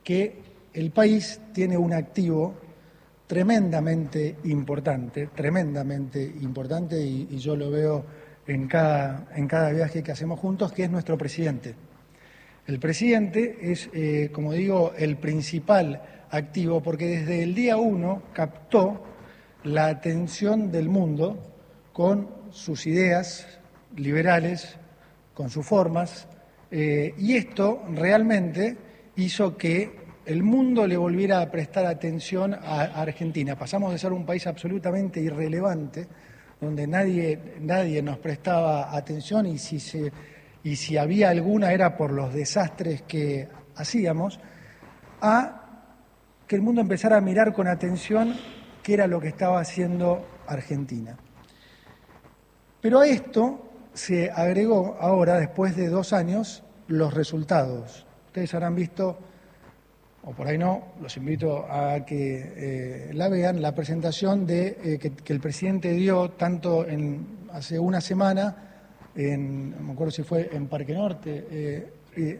que el país tiene un activo tremendamente importante, y yo lo veo en cada viaje que hacemos juntos, que es nuestro presidente. El presidente es, como digo, el principal activo, porque desde el día 1 captó la atención del mundo con sus ideas liberales, con sus formas, y esto realmente hizo que el mundo le volviera a prestar atención a Argentina. Pasamos de ser un país absolutamente irrelevante, donde nadie nos prestaba atención, y si había alguna era por los desastres que hacíamos, a que el mundo empezara a mirar con atención qué era lo que estaba haciendo Argentina. Pero a esto se agregó ahora, después de 2 años, los resultados. Ustedes habrán visto, o por ahí no, los invito a que la vean, la presentación que el presidente dio tanto hace una semana, no me acuerdo si fue en Parque Norte,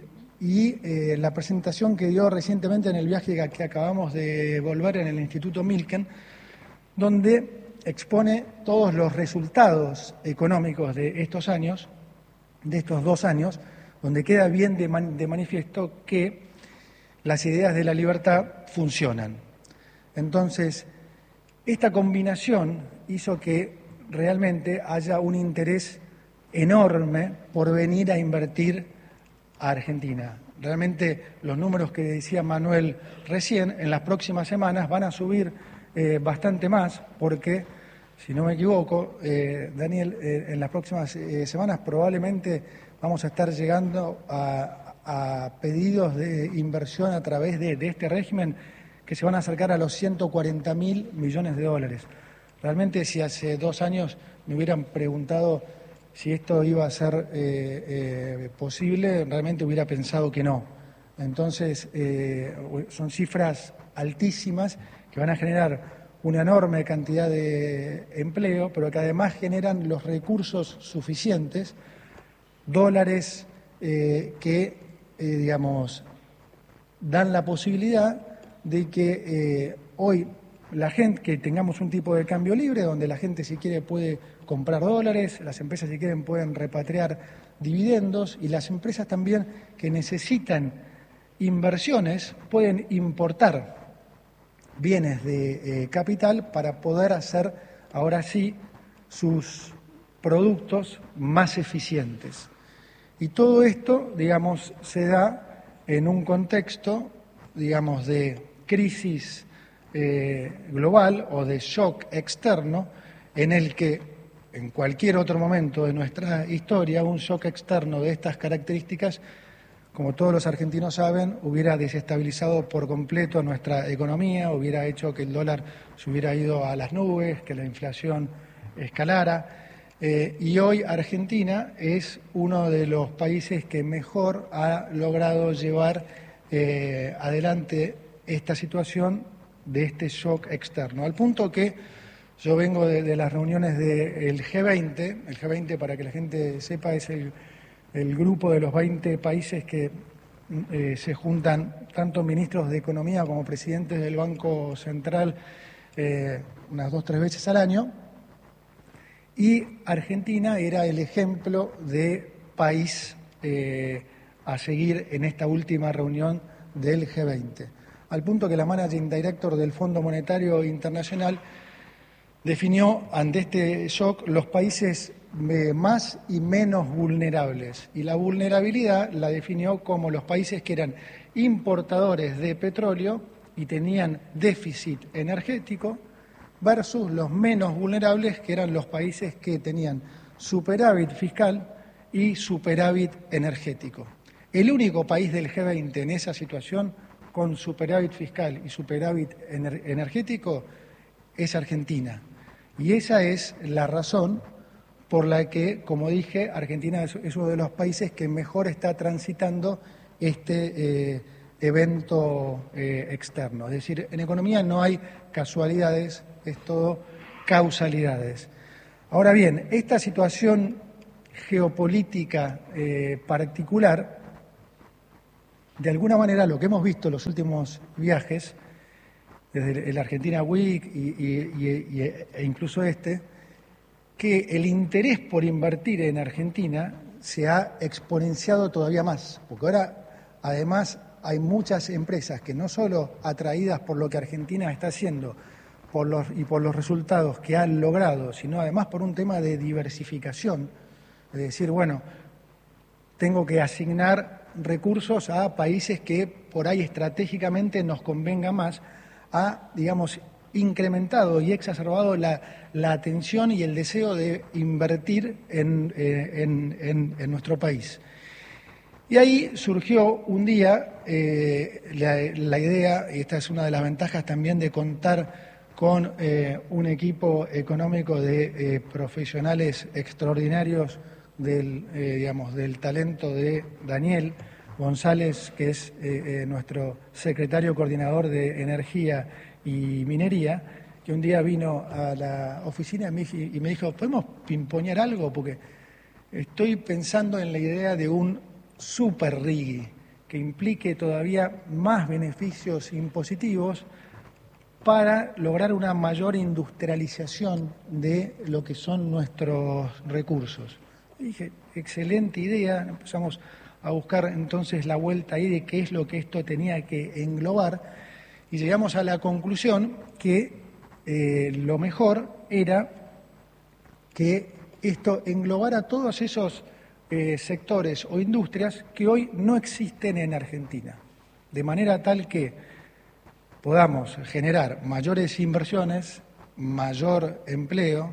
y la presentación que dio recientemente en el viaje que acabamos de volver en el Instituto Milken, donde expone todos los resultados económicos de estos años, de estos 2 años, donde queda bien de manifiesto que las ideas de la libertad funcionan. Entonces, esta combinación hizo que realmente haya un interés enorme por venir a invertir a Argentina. Realmente los números que decía Manuel recién, en las próximas semanas van a subir bastante más, porque, si no me equivoco, Daniel, en las próximas semanas probablemente vamos a estar llegando a pedidos de inversión a través de este régimen que se van a acercar a los 140.000 millones de dólares. Realmente, si hace 2 años me hubieran preguntado si esto iba a ser posible, realmente hubiera pensado que no. Entonces, son cifras altísimas que van a generar una enorme cantidad de empleo, pero que además generan los recursos suficientes, dólares que, dan la posibilidad de que hoy la gente, que tengamos un tipo de cambio libre, donde la gente, si quiere, puede comprar dólares, las empresas, si quieren, pueden repatriar dividendos, y las empresas también que necesitan inversiones pueden importar bienes de capital para poder hacer, ahora sí, sus productos más eficientes. Y todo esto, se da en un contexto, de crisis global o de shock externo, en el que en cualquier otro momento de nuestra historia un shock externo de estas características, como todos los argentinos saben, hubiera desestabilizado por completo nuestra economía, hubiera hecho que el dólar se hubiera ido a las nubes, que la inflación escalara. Y hoy Argentina es uno de los países que mejor ha logrado llevar adelante esta situación de este shock externo. Al punto que yo vengo de las reuniones del G20, el G20, para que la gente sepa, es el grupo de los 20 países que se juntan tanto ministros de Economía como presidentes del Banco Central unas 2 o 3 veces al año, y Argentina era el ejemplo de país a seguir en esta última reunión del G20, al punto que la Managing Director del Fondo Monetario Internacional definió ante este shock los países más y menos vulnerables, y la vulnerabilidad la definió como los países que eran importadores de petróleo y tenían déficit energético, versus los menos vulnerables, que eran los países que tenían superávit fiscal y superávit energético. El único país del G20 en esa situación, con superávit fiscal y superávit energético, es Argentina. Y esa es la razón por la que, como dije, Argentina es uno de los países que mejor está transitando este evento externo. Es decir, en economía no hay casualidades, es todo causalidades. Ahora bien, esta situación geopolítica particular de alguna manera lo que hemos visto en los últimos viajes, desde el Argentina Week e incluso que el interés por invertir en Argentina se ha exponenciado todavía más, porque ahora además hay muchas empresas que no solo atraídas por lo que Argentina está haciendo por los resultados que han logrado, sino además por un tema de diversificación, es decir, bueno, tengo que asignar recursos a países que por ahí estratégicamente nos convenga más, ha, digamos, incrementado y exacerbado la atención y el deseo de invertir en nuestro país. Y ahí surgió un día la idea, y esta es una de las ventajas también de contar con un equipo económico de profesionales extraordinarios del talento de Daniel González, que es nuestro secretario coordinador de Energía y Minería, que un día vino a la oficina y me dijo, ¿podemos pimpoñar algo? Porque estoy pensando en la idea de un super RIGI que implique todavía más beneficios impositivos para lograr una mayor industrialización de lo que son nuestros recursos. Y dije, excelente idea, empezamos a buscar entonces la vuelta ahí de qué es lo que esto tenía que englobar y llegamos a la conclusión que lo mejor era que esto englobara todos esos sectores o industrias que hoy no existen en Argentina, de manera tal que podamos generar mayores inversiones, mayor empleo,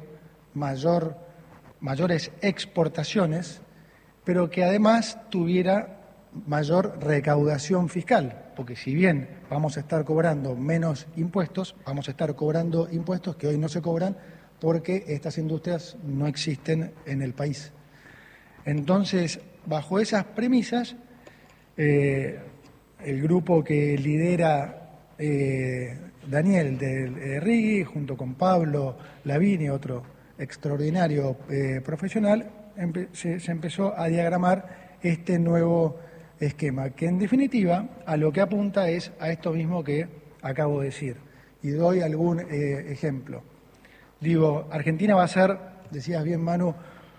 mayores exportaciones, pero que además tuviera mayor recaudación fiscal, porque si bien vamos a estar cobrando menos impuestos, vamos a estar cobrando impuestos que hoy no se cobran porque estas industrias no existen en el país. Entonces, bajo esas premisas, el grupo que lidera Daniel de RIGI, junto con Pablo Lavini, otro extraordinario profesional, se empezó a diagramar este nuevo esquema, que en definitiva a lo que apunta es a esto mismo que acabo de decir. Y doy algún ejemplo. Digo, Argentina va a ser, decías bien Manu,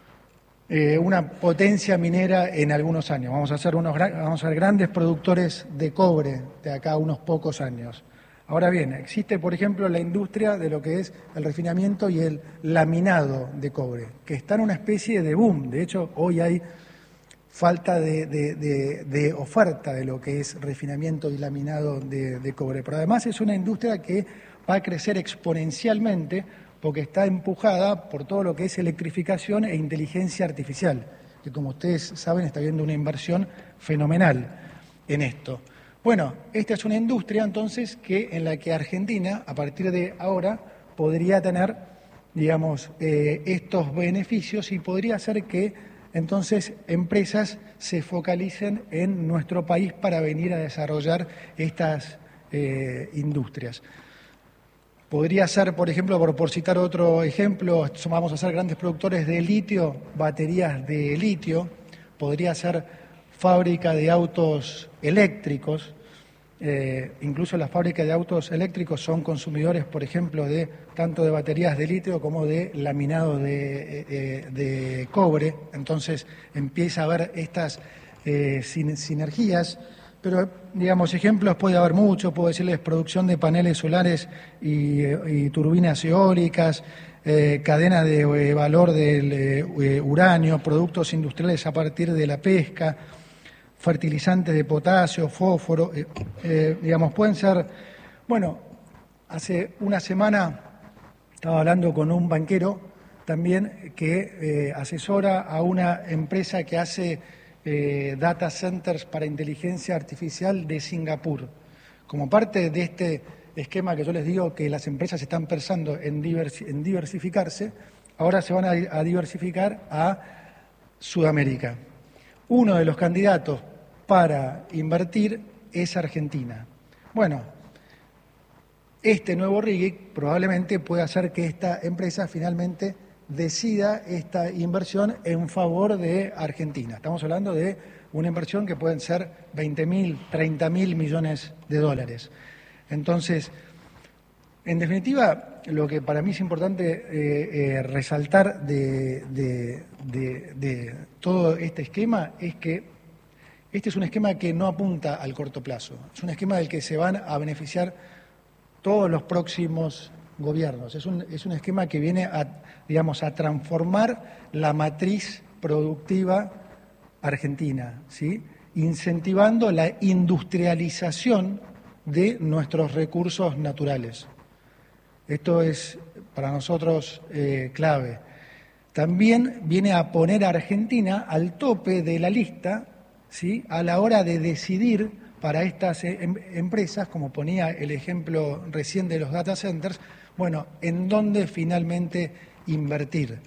una potencia minera en algunos años. Vamos a ser grandes productores de cobre de acá a unos pocos años. Ahora bien, existe, por ejemplo, la industria de lo que es el refinamiento y el laminado de cobre, que está en una especie de boom. De hecho, hoy hay falta de oferta de lo que es refinamiento y laminado de cobre. Pero además es una industria que va a crecer exponencialmente porque está empujada por todo lo que es electrificación e inteligencia artificial, que como ustedes saben está habiendo una inversión fenomenal en esto. Bueno, esta es una industria entonces en la que Argentina, a partir de ahora, podría tener, digamos, estos beneficios y podría hacer que entonces empresas se focalicen en nuestro país para venir a desarrollar estas industrias. Podría ser, por ejemplo, por citar otro ejemplo, vamos a ser grandes productores de litio, baterías de litio, podría ser fábrica de autos eléctricos, incluso las fábricas de autos eléctricos son consumidores, por ejemplo, tanto de baterías de litio como de laminado de cobre, entonces empieza a haber estas sinergias. Pero, digamos, ejemplos puede haber muchos, puedo decirles producción de paneles solares y turbinas eólicas, cadena de valor del uranio, productos industriales a partir de la pesca, fertilizantes de potasio, fósforo, digamos, pueden ser... Bueno, hace una semana estaba hablando con un banquero también que asesora a una empresa que hace data centers para inteligencia artificial de Singapur. Como parte de este esquema que yo les digo que las empresas están pensando en diversificarse, ahora se van a diversificar a Sudamérica. Uno de los candidatos para invertir es Argentina. Bueno, este nuevo RIGI probablemente pueda hacer que esta empresa finalmente decida esta inversión en favor de Argentina. Estamos hablando de una inversión que pueden ser 20.000, 30.000 millones de dólares. Entonces, en definitiva, lo que para mí es importante resaltar de todo este esquema es que este es un esquema que no apunta al corto plazo, es un esquema del que se van a beneficiar todos los próximos gobiernos. Es un esquema que viene a transformar la matriz productiva argentina, ¿sí? Incentivando la industrialización de nuestros recursos naturales. Esto es para nosotros clave. También viene a poner a Argentina al tope de la lista, ¿sí? A la hora de decidir para estas empresas, como ponía el ejemplo recién de los data centers, bueno, en dónde finalmente invertir.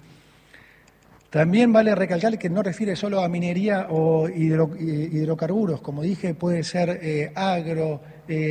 También vale recalcar que no refiere solo a minería o hidrocarburos, como dije, puede ser agro,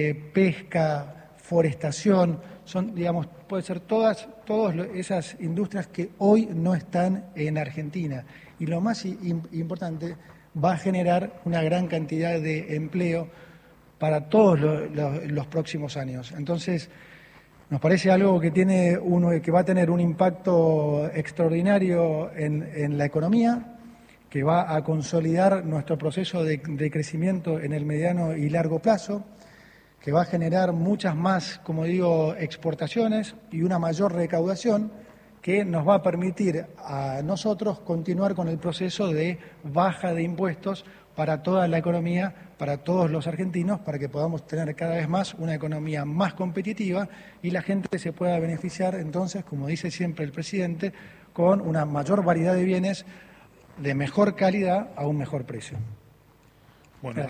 pesca, forestación, puede ser todas esas industrias que hoy no están en Argentina. Y lo más importante, va a generar una gran cantidad de empleo para todos los próximos años. Entonces, nos parece algo que que va a tener un impacto extraordinario en la economía, que va a consolidar nuestro proceso de crecimiento en el mediano y largo plazo, que va a generar muchas más, como digo, exportaciones y una mayor recaudación que nos va a permitir a nosotros continuar con el proceso de baja de impuestos para toda la economía, para todos los argentinos, para que podamos tener cada vez más una economía más competitiva y la gente se pueda beneficiar, entonces, como dice siempre el presidente, con una mayor variedad de bienes de mejor calidad a un mejor precio. Bueno,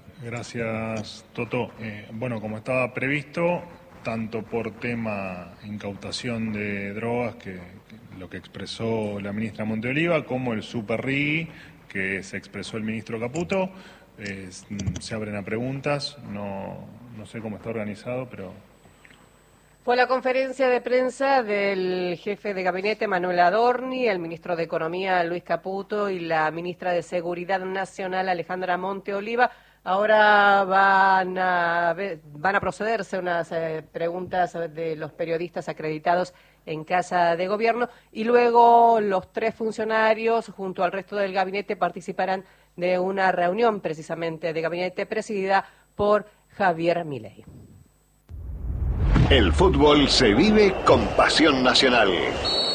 gracias Toto. Bueno, como estaba previsto, tanto por tema incautación de drogas, que lo que expresó la ministra Monteoliva, como el Super RIGI, que se expresó el ministro Caputo, se abren a preguntas. No sé cómo está organizado, pero... Fue la conferencia de prensa del jefe de gabinete Manuel Adorni, el ministro de Economía Luis Caputo y la ministra de Seguridad Nacional Alejandra Monteoliva. Ahora van a procederse unas preguntas de los periodistas acreditados en Casa de Gobierno y luego los 3 funcionarios junto al resto del gabinete participarán de una reunión precisamente de gabinete presidida por Javier Milei. El fútbol se vive con pasión nacional.